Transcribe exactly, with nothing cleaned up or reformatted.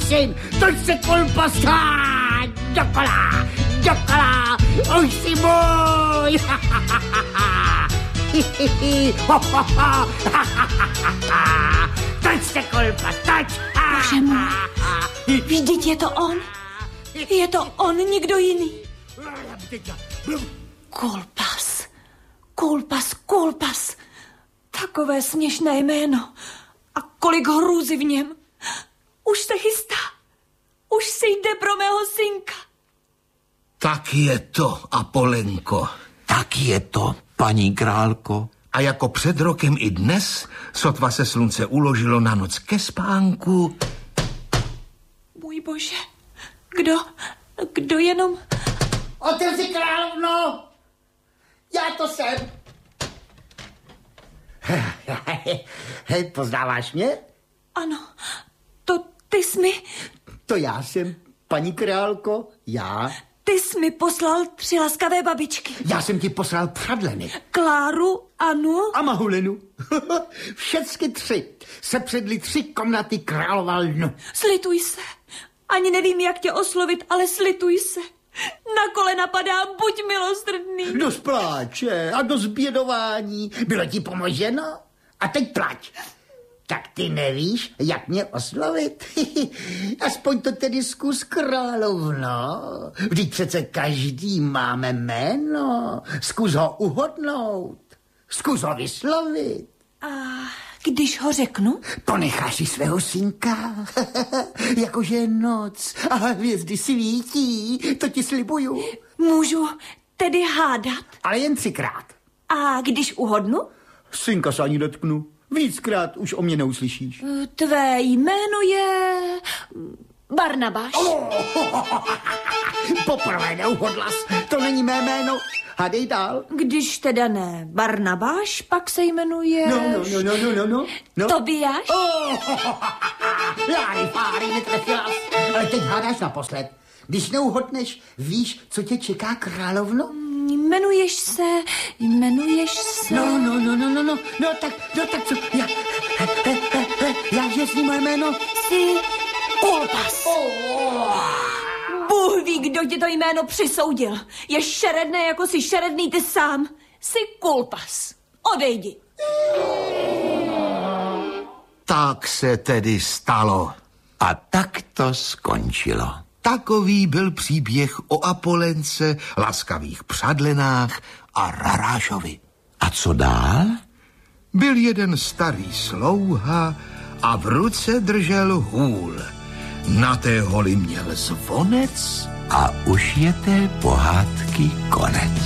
syn, toť se kolpasta, dokola, dokola, už si můj. Toť se kolpa, toť. Bože můj, vždyť je to on. Je to on, nikdo jiný. Kolpas, kolpas, kolpas. Takové směšné jméno. A kolik hrůzy v něm. Už se chystá. Už si jde pro mého synka. Tak je to, Apolenko. Tak je to, paní králko. A jako před rokem i dnes, sotva se slunce uložilo na noc ke spánku. Můj bože, kdo, kdo jenom... Otevři, královno, já to jsem. Hej, poznáváš mě? Ano, to ty jsi mi... To já jsem, paní králko, já. Ty jsi mi poslal tři laskavé babičky. Já jsem ti poslal přadleny. Kláru, Anu... A Mahulenu. Všecky tři. Se předli tři komnaty králova lnu. Slituj se. Ani nevím, jak tě oslovit, ale slituj se. Na kolena padám, buď milosrdný. Dost pláče a dost bědování. Bylo ti pomoženo? A teď plať. Tak ty nevíš, jak mě oslovit? Aspoň to tedy zkus, královno. Vždyť přece každý máme jméno. Zkus ho uhodnout. Zkus ho vyslovit. A když ho řeknu? Ponecháš si svého synka. Jakože je noc a hvězdy svítí. To ti slibuju. Můžu tedy hádat? Ale jen třikrát. A když uhodnu? Synka se ani dotknu. Víckrát už o mě neuslyšíš. Tvé jméno je... Barnabáš. Oh, poprvé neuhodlas. To není mé jméno. Hádej dál. Když teda ne Barnabáš, pak se jmenuje... No, no, no, no, no, no, no. no. Tobiáš? Oh, Láry, fáry, netrefila. Ale teď hádáš naposled. Když neuhodneš, víš, co tě čeká, královno? Jmenuješ se, jmenuješ se... No, no, no, no, no, no, no, tak, no, tak co, já, he, he, he, he, já, že zní moje jméno? Jsi Kolpas. Oh. Bůh ví, kdo ti to jméno přisoudil. Je šeredné, jako jsi šeredný ty sám. Jsi Kolpas. Odejdi. Tak se tedy stalo. A tak to skončilo. Takový byl příběh o Apolence, laskavých přadlenách a Rarášovi. A co dál? Byl jeden starý slouha a v ruce držel hůl. Na té holi měl zvonec. A už je té pohádky konec.